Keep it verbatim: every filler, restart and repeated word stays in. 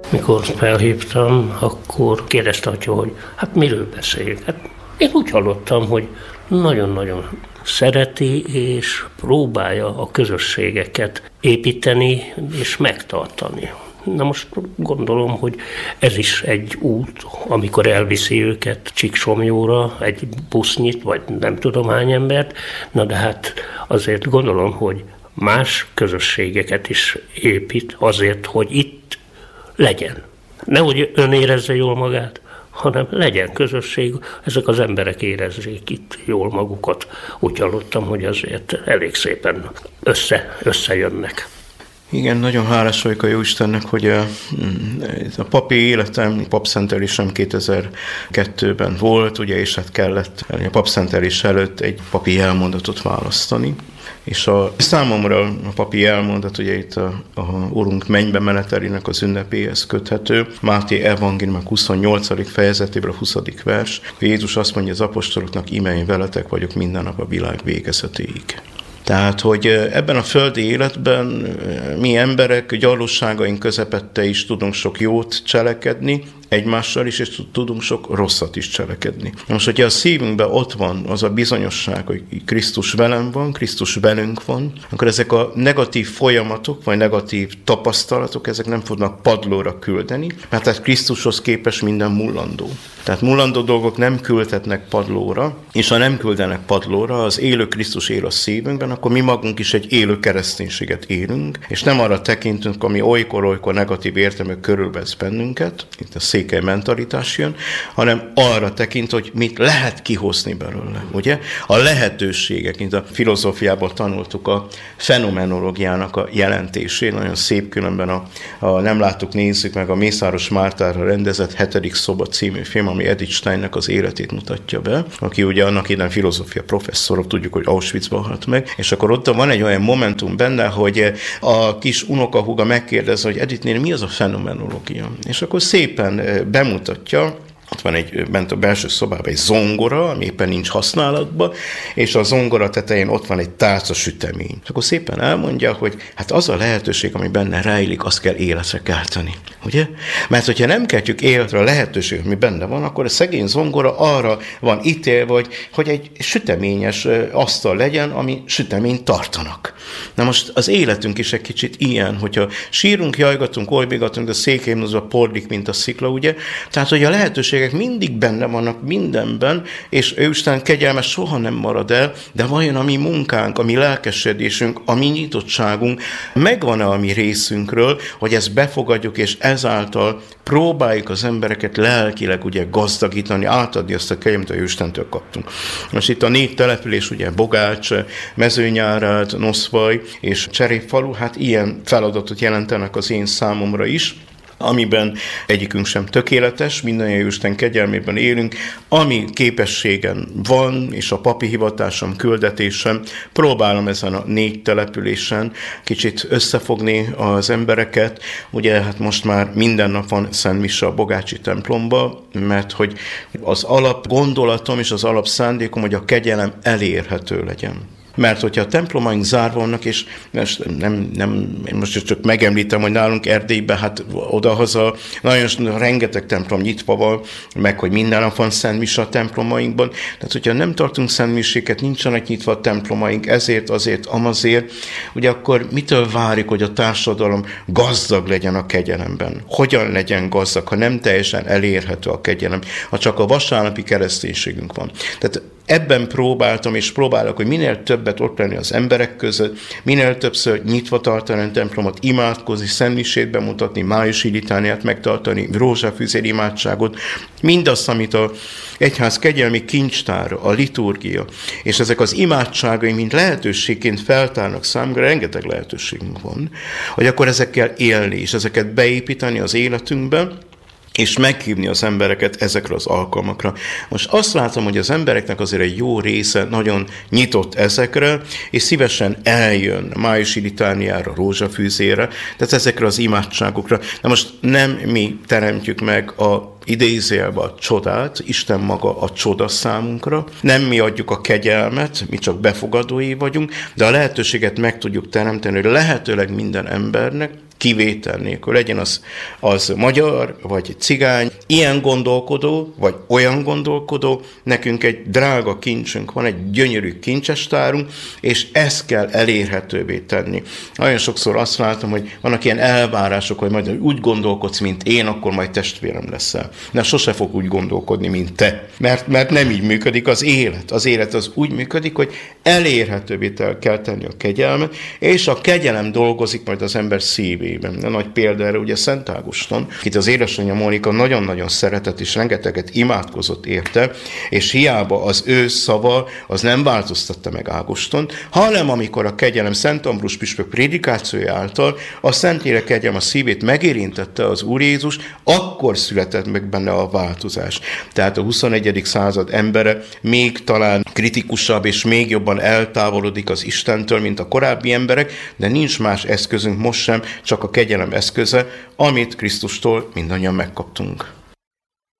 Mikor felhívtam, akkor kérdezte atya, hogy hát miről beszéljük. Hát én úgy hallottam, hogy nagyon-nagyon szereti és próbálja a közösségeket építeni és megtartani. Na most gondolom, hogy ez is egy út, amikor elviszi őket Csíksomlyóra, egy busznyit, vagy nem tudom hány embert, na de hát azért gondolom, hogy más közösségeket is épít azért, hogy itt legyen. Nehogy ön érezze jól magát, hanem legyen közösség, ezek az emberek érezzék itt jól magukat. Úgy hallottam, hogy azért elég szépen össze, összejönnek. Igen, nagyon hálás vagyok a Jóistennek, hogy a, a papi életem, papszentelésem kétezer-kettőben volt, ugye, és hát kellett a papszentelés előtt egy papi elmondatot választani. És a számomra a papi elmondat, ugye itt a, a Urunk mennybe menetelének az ünnepéhez köthető, Máté evangélium huszonnyolcadik fejezetéből a huszadik vers. Jézus azt mondja az apostoloknak, íme én veletek vagyok minden nap a világ végezetéig. Tehát, hogy ebben a földi életben mi emberek gyarlóságaink közepette is tudunk sok jót cselekedni, egymással is, és tudunk sok rosszat is cselekedni. Most, hogyha a szívünkben ott van az a bizonyosság, hogy Krisztus velem van, Krisztus velünk van, akkor ezek a negatív folyamatok, vagy negatív tapasztalatok, ezek nem fognak padlóra küldeni, mert tehát Krisztushoz képest minden mullandó. Tehát mullandó dolgok nem küldhetnek padlóra, és ha nem küldenek padlóra, az élő Krisztus él a szívünkben, akkor mi magunk is egy élő kereszténységet élünk, és nem arra tekintünk, ami olykor-olykor negatív értelmű körülvesz bennünket, itt a székely mentalitás jön, hanem arra tekint, hogy mit lehet kihozni belőle, ugye? A lehetőségek, mint a filozófiából tanultuk a fenomenológiának a jelentését, nagyon szép különben a, a Nem láttuk, nézzük meg a Mészáros Mártára rendezett Hetedik szoba című film, ami Edith Steinnek az életét mutatja be, aki ugye annak idején filozófia professzor, tudjuk, hogy Auschwitzban halt meg, és akkor ott van egy olyan momentum benne, hogy a kis unokahúga megkérdezi, hogy Edith néni, mi az a fenomenológia? És akkor szépen bemutatja, ott van egy, bent a belső szobában egy zongora, ami éppen nincs használatban, és a zongora tetején ott van egy tálca sütemény. És akkor szépen elmondja, hogy hát az a lehetőség, ami benne rejlik, azt kell életre kelteni. Ugye? Mert hogyha nem keltjük életre a lehetőség, ami benne van, akkor a szegény zongora arra van ítélve, hogy, hogy egy süteményes asztal legyen, ami süteményt tartanak. Na most az életünk is egy kicsit ilyen, hogyha sírunk, jajgatunk, olybigatunk, de székhelymozva porlik, mint a szikla, ugye? Tehát, hogy a lehetőségek mindig benne vannak mindenben, és Isten kegyelme soha nem marad el, de vajon a mi munkánk, a mi lelkesedésünk, a mi nyitottságunk megvan-e a mi részünkről, hogy ezt befogadjuk, és ezáltal próbáljuk az embereket lelkileg ugye gazdagítani, átadni azt a kegyelmet, hogy Istentől kaptunk. Most itt a négy település, ugye Bogács, Mezőnyárát, Noszvaj és Cserépfalu, hát ilyen feladatot jelentenek az én számomra is, amiben egyikünk sem tökéletes, mindannyian Isten kegyelmében élünk, ami képességem van, és a papi hivatásom, küldetésem, próbálom ezen a négy településen kicsit összefogni az embereket. Ugye hát most már minden nap van Szent Mise a Bogácsi templomba, mert hogy az alap gondolatom és az alap szándékom, hogy a kegyelem elérhető legyen. Mert hogyha a templomaink zárva vannak, és nem, nem, én most csak megemlítem, hogy nálunk Erdélyben, hát odahaza nagyon rengeteg templom nyitva van, meg hogy minden nap van Szent Mise a templomainkban. Tehát, hogyha nem tartunk Szent Miséket, nincsenek nyitva a templomaink, ezért, azért, amazért, ugye akkor mitől várjuk, hogy a társadalom gazdag legyen a kegyelemben? Hogyan legyen gazdag, ha nem teljesen elérhető a kegyelem, ha csak a vasárnapi kereszténységünk van? Tehát ebben próbáltam, és próbálok, hogy minél többet ott lenni az emberek között, minél többször nyitva tartani a templomot, imádkozni, szentmisét bemutatni, májusi litániát megtartani, rózsafűzér imádságot, mindazt, amit az egyház kegyelmi kincstára, a liturgia, és ezek az imádságai, mint lehetőségként feltárnak számomra, rengeteg lehetőségünk van, hogy akkor ezekkel élni, és ezeket beépíteni az életünkbe, és meghívni az embereket ezekre az alkalmakra. Most azt látom, hogy az embereknek azért egy jó része nagyon nyitott ezekre, és szívesen eljön májusi litániára, rózsafűzére, tehát ezekre az imádságokra. De most nem mi teremtjük meg a idézőjelben a csodát, Isten maga a csoda számunkra. Nem mi adjuk a kegyelmet, mi csak befogadói vagyunk, de a lehetőséget meg tudjuk teremteni, hogy lehetőleg minden embernek, kivétel nélkül, legyen az, az magyar, vagy cigány, ilyen gondolkodó, vagy olyan gondolkodó, nekünk egy drága kincsünk van, egy gyönyörű kincsestárunk, és ezt kell elérhetővé tenni. Nagyon sokszor azt látom, hogy vannak ilyen elvárások, hogy majd úgy gondolkodsz, mint én, akkor majd testvérem leszel. De sose fog úgy gondolkodni, mint te. Mert, mert nem így működik az élet. Az élet az úgy működik, hogy elérhetővé kell tenni a kegyelmet, és a kegyelem dolgozik majd az ember szívében. A nagy példa erre ugye Szent Ágoston, akit az édesanyja Mónika nagyon-nagyon szeretett, és rengeteget imádkozott érte, és hiába az ő szava az nem változtatta meg Ágostont, hanem amikor a kegyelem Szent Ambrus püspök prédikációja által a Szentlélek kegyelem a szívét megérintette az Úr Jézus, akkor született meg benne a változás. Tehát a huszonegyedik század embere még talán kritikusabb és még jobban eltávolodik az Istentől, mint a korábbi emberek, de nincs más eszközünk most sem, csak a kegyelem eszköze, amit Krisztustól mindannyian megkaptunk.